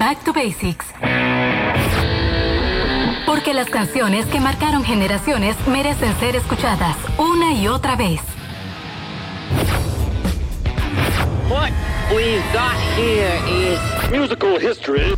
Back to Basics. Porque las canciones que marcaron generaciones merecen ser escuchadas una y otra vez. What we've got here is musical history.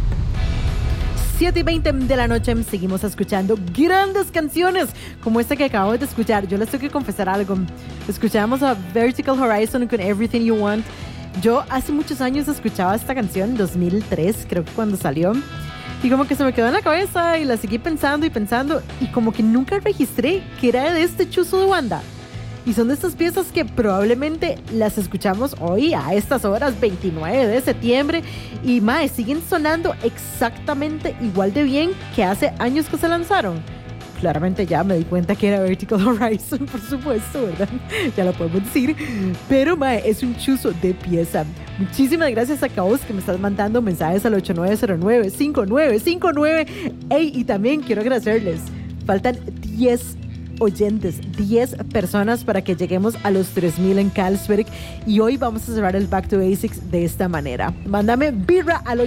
7:20 de la noche, seguimos escuchando grandes canciones como esta que acabamos de escuchar. Yo les tengo que confesar algo. Escuchamos a Vertical Horizon con Everything You Want. Yo hace muchos años escuchaba esta canción, 2003 creo que cuando salió, y como que se me quedó en la cabeza y la seguí pensando y como que nunca registré que era de este chuzo de Wanda. Y son de estas piezas que probablemente las escuchamos hoy a estas horas, 29 de septiembre, y mae, siguen sonando exactamente igual de bien que hace años que se lanzaron. Claramente ya me di cuenta que era Vertical Horizon, por supuesto, ¿verdad? Ya lo podemos decir. Pero mae, es un chuzo de pieza. Muchísimas gracias a Caos que me estás mandando mensajes al 8909-5959. Ey, y también quiero agradecerles. Faltan 10 oyentes, 10 personas para que lleguemos a los 3,000 en Carlsberg, y hoy vamos a cerrar el Back to Basics de esta manera. Mándame birra al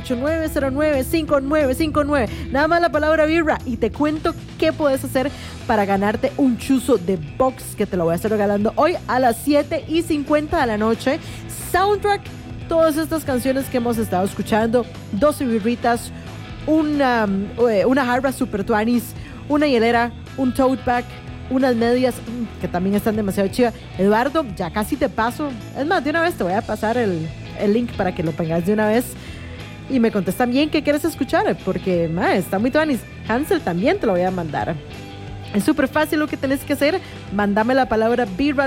8909-5959, nada más la palabra birra, y te cuento qué puedes hacer para ganarte un chuzo de box que te lo voy a estar regalando hoy a las 7:50 de la noche. Soundtrack, todas estas canciones que hemos estado escuchando, 12 birritas, una jarra super tuanis, una hielera, un tote bag, unas medias que también están demasiado chivas. Eduardo, ya casi te paso. Es más, de una vez te voy a pasar el link para que lo pongas de una vez. Y me contestan bien qué quieres escuchar, porque está muy tuanis. Hansel también te lo voy a mandar. Es súper fácil lo que tenés que hacer. Mándame la palabra birra al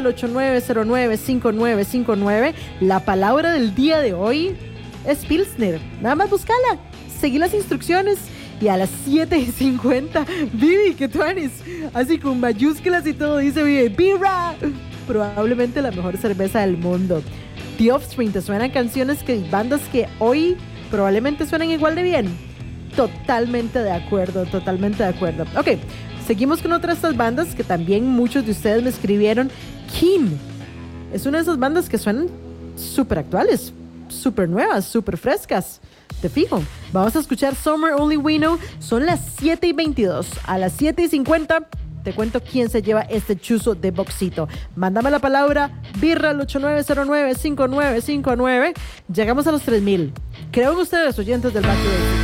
8909-5959. La palabra del día de hoy es Pilsner. Nada más búscala. Seguí las instrucciones. Y a las 7:50, Vivi, que tú eres, así con mayúsculas y todo, dice Vivi, birra, probablemente la mejor cerveza del mundo. The Offspring, ¿te suenan canciones bandas que hoy probablemente suenan igual de bien? Totalmente de acuerdo, totalmente de acuerdo. Ok, seguimos con otra de estas bandas que también muchos de ustedes me escribieron. Kim es una de esas bandas que suenan súper actuales, súper nuevas, súper frescas. Te fijo, vamos a escuchar Summer Only We Know. Son las 7:22. A las 7:50 te cuento quién se lleva este chuzo de boxito. Mándame la palabra birra al 8909-5959. Llegamos a los 3,000. Creo en ustedes, oyentes del Back to Basics.